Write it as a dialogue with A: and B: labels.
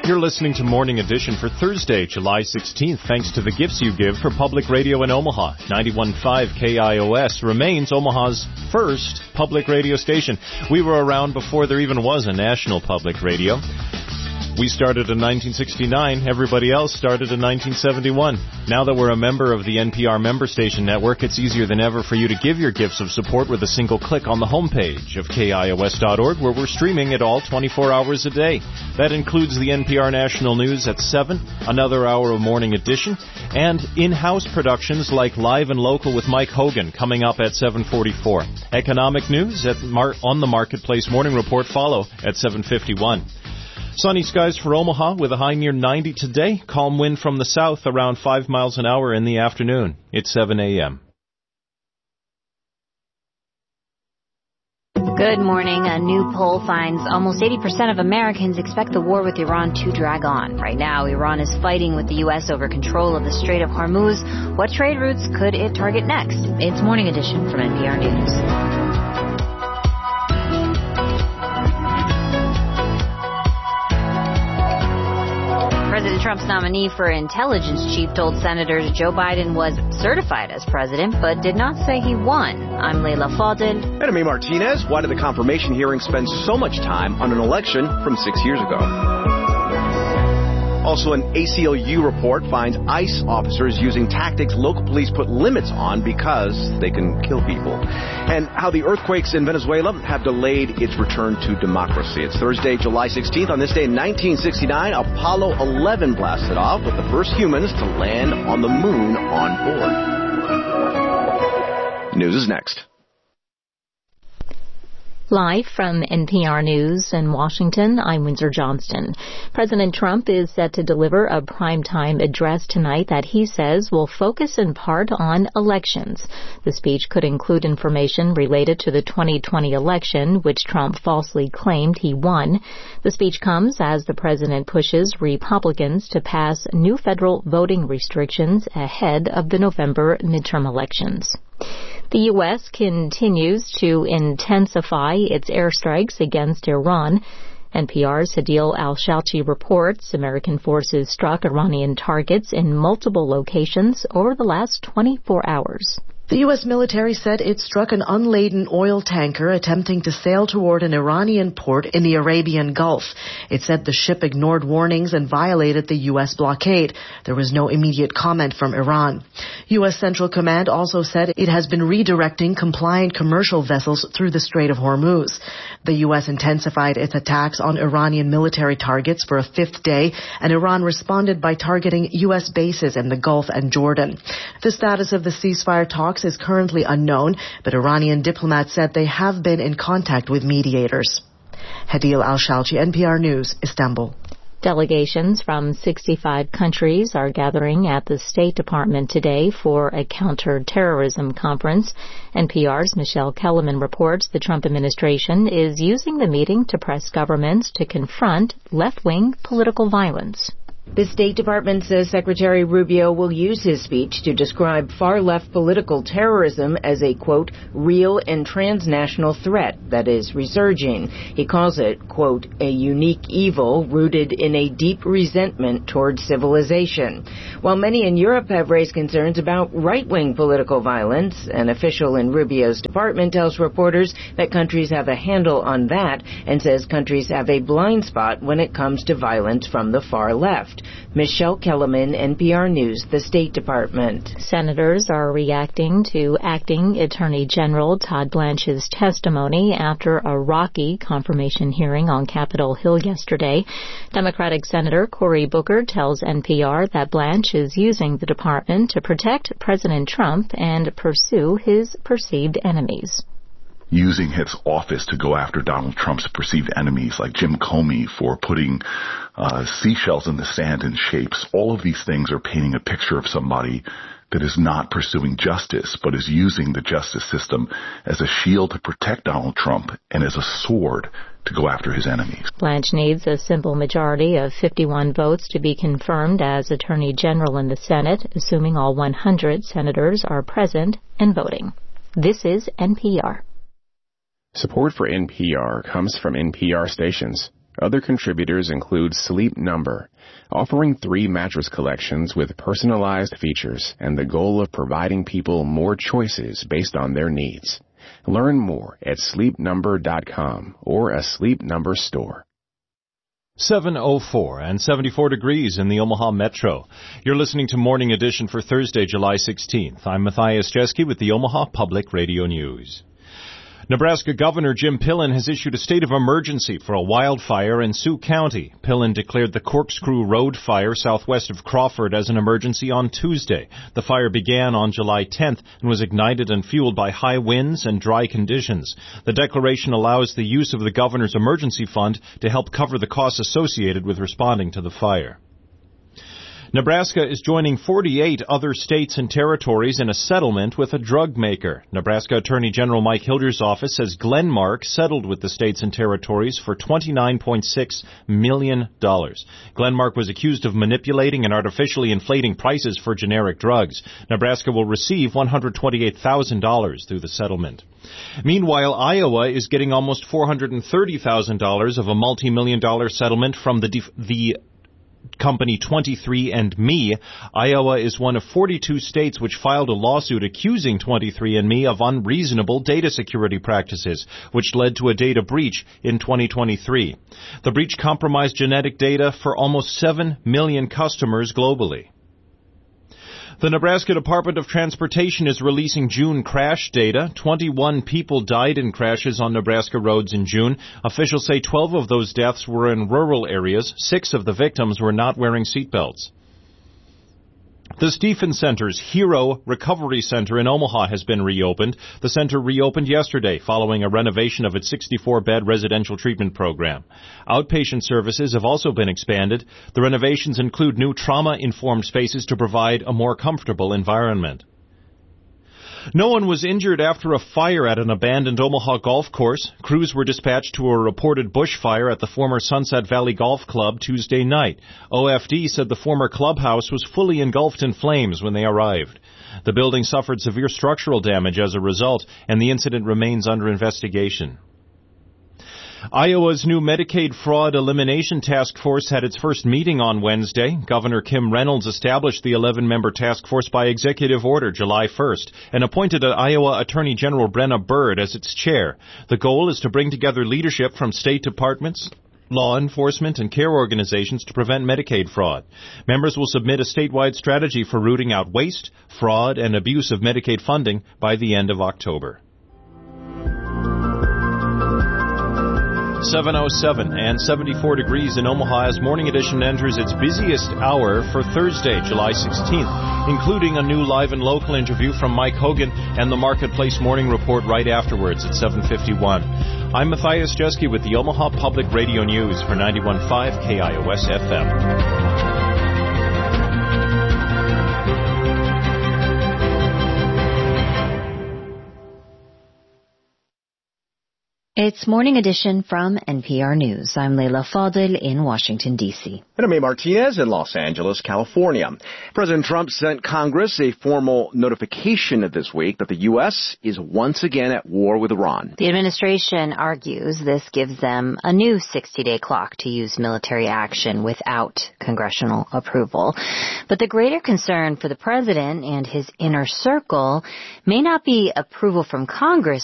A: You're listening to Morning Edition for Thursday, July 16th, thanks to the gifts you give for public radio in Omaha. 91.5 KIOS remains Omaha's first public radio station. We were around before there even was a national public radio. We started in 1969. Everybody else started in 1971. Now that we're a member of the NPR member station network, it's easier than ever for you to give your gifts of support with a single click on the homepage of KIOS.org, where we're streaming it all 24 hours a day. That includes the NPR National News at 7, another hour of Morning Edition, and in-house productions like Live and Local with Mike Hogan coming up at 7:44. Economic news on the Marketplace Morning Report follow at 7:51. Sunny skies for Omaha with a high near 90 today. Calm wind from the south around 5 miles an hour in the afternoon. It's 7 a.m.
B: Good morning. A new poll finds almost 80% of Americans expect the war with Iran to drag on. Right now, Iran is fighting with the U.S. over control of the Strait of Hormuz. What trade routes could it target next? It's Morning Edition from NPR News. President Trump's nominee for intelligence chief told senators Joe Biden was certified as president, but did not say he won. I'm Leila Fadel.
C: And I'm Martinez. Why did the confirmation hearing spend so much time on an election from 6 years ago? Also, an ACLU report finds ICE officers using tactics local police put limits on because they can kill people. And how the earthquakes in Venezuela have delayed its return to democracy. It's Thursday, July 16th. On this day in 1969, Apollo 11 blasted off with the first humans to land on the moon on board. News is next.
D: Live from NPR News in Washington, I'm Windsor Johnston. President Trump is set to deliver a primetime address tonight that he says will focus in part on elections. The speech could include information related to the 2020 election, which Trump falsely claimed he won. The speech comes as the president pushes Republicans to pass new federal voting restrictions ahead of the November midterm elections. The U.S. continues to intensify its airstrikes against Iran. NPR's Hadil Al-Shalchi reports American forces struck Iranian targets in multiple locations over the last 24 hours.
E: The U.S. military said it struck an unladen oil tanker attempting to sail toward an Iranian port in the Arabian Gulf. It said the ship ignored warnings and violated the U.S. blockade. There was no immediate comment from Iran. U.S. Central Command also said it has been redirecting compliant commercial vessels through the Strait of Hormuz. The U.S. intensified its attacks on Iranian military targets for a fifth day, and Iran responded by targeting U.S. bases in the Gulf and Jordan. The status of the ceasefire talks is currently unknown, but Iranian diplomats said they have been in contact with mediators. Hadil Al-Shalchi, NPR News, Istanbul.
D: Delegations from 65 countries are gathering at the State Department today for a counter-terrorism conference. NPR's Michelle Kellerman reports the Trump administration is using the meeting to press governments to confront left-wing political violence.
F: The State Department says Secretary Rubio will use his speech to describe far-left political terrorism as a, quote, real and transnational threat that is resurging. He calls it, quote, a unique evil rooted in a deep resentment toward civilization. While many in Europe have raised concerns about right-wing political violence, an official in Rubio's department tells reporters that countries have a handle on that and says countries have a blind spot when it comes to violence from the far left. Michelle Kellerman, NPR News, the State Department.
D: Senators are reacting to Acting Attorney General Todd Blanche's testimony after a rocky confirmation hearing on Capitol Hill yesterday. Democratic Senator Cory Booker tells NPR that Blanche is using the department to protect President Trump and pursue his perceived enemies.
G: Using his office to go after Donald Trump's perceived enemies like Jim Comey for putting seashells in the sand in shapes. All of these things are painting a picture of somebody that is not pursuing justice, but is using the justice system as a shield to protect Donald Trump and as a sword to go after his enemies.
D: Blanche needs a simple majority of 51 votes to be confirmed as Attorney General in the Senate, assuming all 100 senators are present and voting. This is NPR.
H: Support for NPR comes from NPR stations. Other contributors include Sleep Number, offering 3 mattress collections with personalized features and the goal of providing people more choices based on their needs. Learn more at sleepnumber.com or a Sleep Number store.
A: 7:04 and 74 degrees in the Omaha Metro. You're listening to Morning Edition for Thursday, July 16th. I'm Matthias Jeske with the Omaha Public Radio News. Nebraska Governor Jim Pillen has issued a state of emergency for a wildfire in Sioux County. Pillen declared the Corkscrew Road fire southwest of Crawford as an emergency on Tuesday. The fire began on July 10th and was ignited and fueled by high winds and dry conditions. The declaration allows the use of the governor's emergency fund to help cover the costs associated with responding to the fire. Nebraska is joining 48 other states and territories in a settlement with a drug maker. Nebraska Attorney General Mike Hilder's office says Glenmark settled with the states and territories for $29.6 million. Glenmark was accused of manipulating and artificially inflating prices for generic drugs. Nebraska will receive $128,000 through the settlement. Meanwhile, Iowa is getting almost $430,000 of a multi-million-dollar settlement from the company 23andMe. Iowa is one of 42 states which filed a lawsuit accusing 23andMe of unreasonable data security practices, which led to a data breach in 2023. The breach compromised genetic data for almost 7 million customers globally. The Nebraska Department of Transportation is releasing June crash data. 21 people died in crashes on Nebraska roads in June. Officials say 12 of those deaths were in rural areas. 6 of the victims were not wearing seatbelts. The Stephen Center's Hero Recovery Center in Omaha has been reopened. The center reopened yesterday following a renovation of its 64-bed residential treatment program. Outpatient services have also been expanded. The renovations include new trauma-informed spaces to provide a more comfortable environment. No one was injured after a fire at an abandoned Omaha golf course. Crews were dispatched to a reported bushfire at the former Sunset Valley Golf Club Tuesday night. OFD said the former clubhouse was fully engulfed in flames when they arrived. The building suffered severe structural damage as a result, and the incident remains under investigation. Iowa's new Medicaid Fraud Elimination Task Force had its first meeting on Wednesday. Governor Kim Reynolds established the 11-member task force by executive order July 1st and appointed Iowa Attorney General Brenna Bird as its chair. The goal is to bring together leadership from state departments, law enforcement, and care organizations to prevent Medicaid fraud. Members will submit a statewide strategy for rooting out waste, fraud, and abuse of Medicaid funding by the end of October. 7:07 and 74 degrees in Omaha as Morning Edition enters its busiest hour for Thursday, July 16th, including a new live and local interview from Mike Hogan and the Marketplace Morning Report right afterwards at 7:51. I'm Matthias Jeske with the Omaha Public Radio News for 91.5 KIOS FM.
B: It's Morning Edition from NPR News. I'm Leila Fadel in Washington, D.C.
C: And I'm May Martinez in Los Angeles, California. President Trump sent Congress a formal notification this week that the U.S. is once again at war with Iran.
B: The administration argues this gives them a new 60-day clock to use military action without congressional approval. But the greater concern for the president and his inner circle may not be approval from Congress